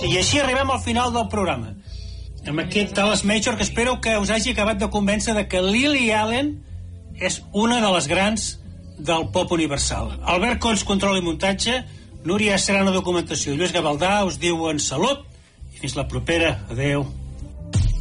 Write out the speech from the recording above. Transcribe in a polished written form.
I així arribem al final del programa. Amb aquest Dallas Major, que espero que us hagi acabat de convèncer de que Lily Allen és una de les grans del pop universal. Albert Cons, control i muntatge, Núria Serrano, documentació, i Lluís Gavaldà us diuen salut i fins la propera. Adeu.